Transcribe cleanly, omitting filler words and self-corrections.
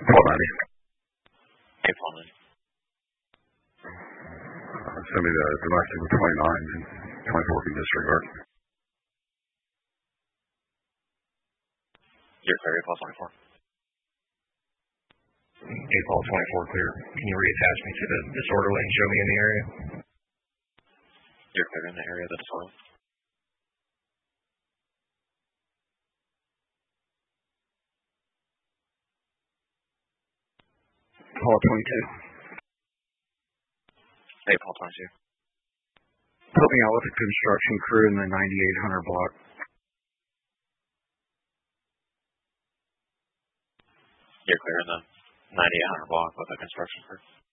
Paul 90. Hey, Paul 90. Send me the domestic with 29 and 24 can disregard. You're clear, Paul 24. Hey, Paul 24 clear. Can you reattach me to the disorderly and show me in the area? You're clear in the area of the disorderly. Paul 22. Hey, Paul 22. Put me out with a construction crew in the 9800 block. You're clear in the 9800 block with a construction crew.